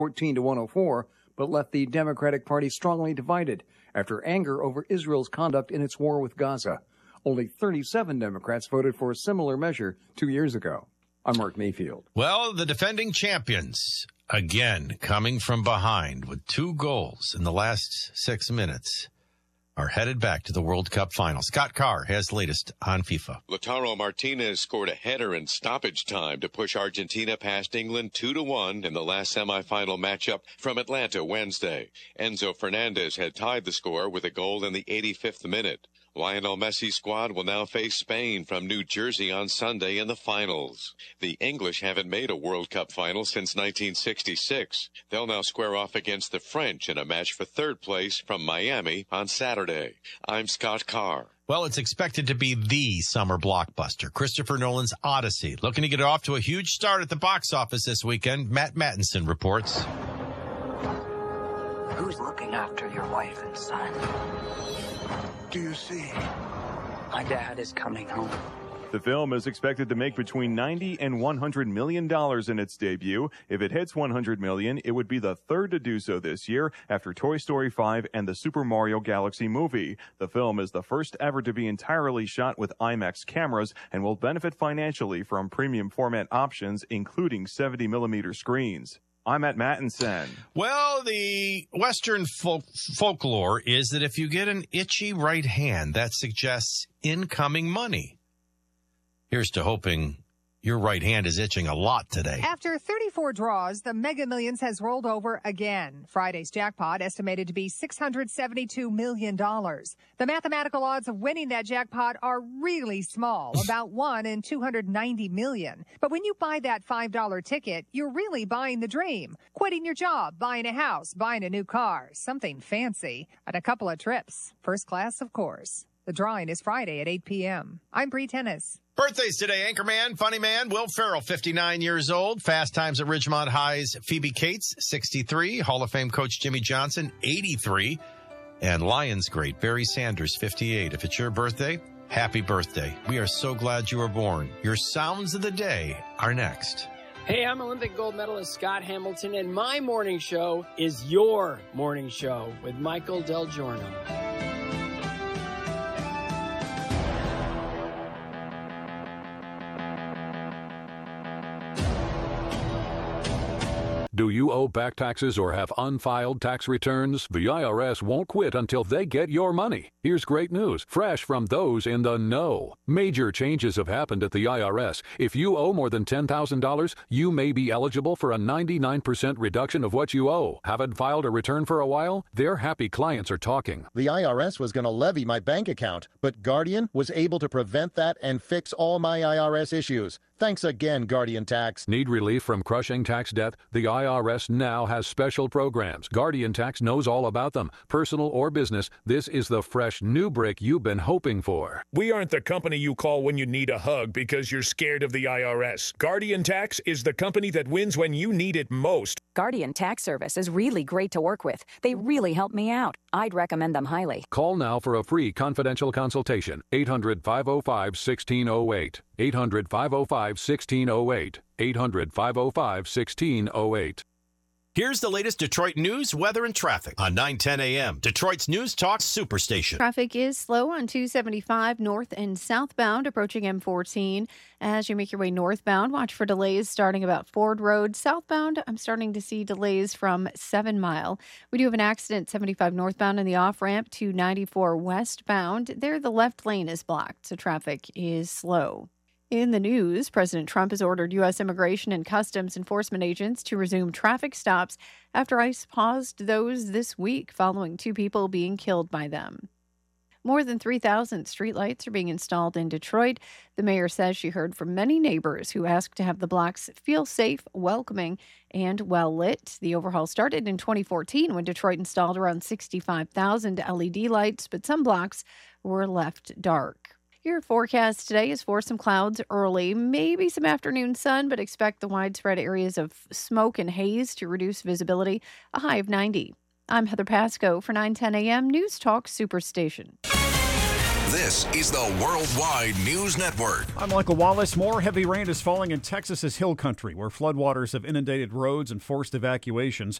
14 to 104, but left the Democratic Party strongly divided after anger over Israel's conduct in its war with Gaza. Only 37 Democrats voted for a similar measure 2 years ago. I'm Mark Mayfield. Well, the defending champions, again, coming from behind with 2 goals in the last 6 minutes, are headed back to the World Cup final. Scott Carr has the latest on FIFA. Lautaro Martinez scored a header in stoppage time to push Argentina past England 2-1 in the last semifinal matchup from Atlanta Wednesday. Enzo Fernandez had tied the score with a goal in the 85th minute. Lionel Messi's squad will now face Spain from New Jersey on Sunday in the finals. The English haven't made a World Cup final since 1966. They'll now square off against the French in a match for third place from Miami on Saturday. I'm Scott Carr. Well, it's expected to be the summer blockbuster, Christopher Nolan's Odyssey. Looking to get off to a huge start at the box office this weekend. Matt Mattinson reports. Who's looking after your wife and son? Do you see? My dad is coming home. The film is expected to make between $90 and $100 million in its debut. If it hits $100 million, it would be the third to do so this year after Toy Story 5 and the Super Mario Galaxy movie. The film is the first ever to be entirely shot with IMAX cameras and will benefit financially from premium format options, including 70mm screens. I'm at Mattinson. Well, the Western folklore is that if you get an itchy right hand, that suggests incoming money. Here's to hoping your right hand is itching a lot today. After 34 draws, the Mega Millions has rolled over again. Friday's jackpot estimated to be $672 million. The mathematical odds of winning that jackpot are really small, about 1 in 290 million. But when you buy that $5 ticket, you're really buying the dream. Quitting your job, buying a house, buying a new car, something fancy, and a couple of trips. First class, of course. The drawing is Friday at 8 p.m. I'm Bree Tennis. Birthdays today, Anchorman, Funny Man, Will Ferrell, 59 years old. Fast Times at Ridgemont High's Phoebe Cates, 63. Hall of Fame coach Jimmy Johnson, 83. And Lions great Barry Sanders, 58. If it's your birthday, happy birthday. We are so glad you were born. Your sounds of the day are next. Hey, I'm Olympic gold medalist Scott Hamilton, and my morning show is your morning show with Michael Del Giorno. Do you owe back taxes or have unfiled tax returns? The IRS won't quit until they get your money. Here's great news, fresh from those in the know. Major changes have happened at the IRS. If you owe more than $10,000, you may be eligible for a 99% reduction of what you owe. Haven't filed a return for a while? Their happy clients are talking. The IRS was going to levy my bank account, but Guardian was able to prevent that and fix all my IRS issues. Thanks again, Guardian Tax. Need relief from crushing tax debt? The IRS now has special programs. Guardian Tax knows all about them. Personal or business, this is the fresh new break you've been hoping for. We aren't the company you call when you need a hug because you're scared of the IRS. Guardian Tax is the company that wins when you need it most. Guardian Tax Service is really great to work with. They really help me out. I'd recommend them highly. Call now for a free confidential consultation. 800-505-1608. 800-505-1608. 800-505-1608. Here's the latest Detroit news, weather, and traffic on 9:10 a.m. Detroit's News Talk Superstation. Traffic is slow on 275 north and southbound approaching M14. As you make your way northbound, watch for delays starting about Ford Road. Southbound, I'm starting to see delays from 7 Mile. We do have an accident 75 northbound in the off-ramp to 94 westbound. There, the left lane is blocked, so traffic is slow. In the news, President Trump has ordered U.S. Immigration and Customs Enforcement agents to resume traffic stops after ICE paused those this week following 2 people being killed by them. More than 3,000 streetlights are being installed in Detroit. The mayor says she heard from many neighbors who asked to have the blocks feel safe, welcoming, and well lit. The overhaul started in 2014 when Detroit installed around 65,000 LED lights, but some blocks were left dark. Your forecast today is for some clouds early, maybe some afternoon sun, but expect the widespread areas of smoke and haze to reduce visibility, a high of 90. I'm Heather Pasco for 9:10 a.m. News Talk Superstation. This is the Worldwide News Network. I'm Michael Wallace. More heavy rain is falling in Texas's hill country, where floodwaters have inundated roads and forced evacuations.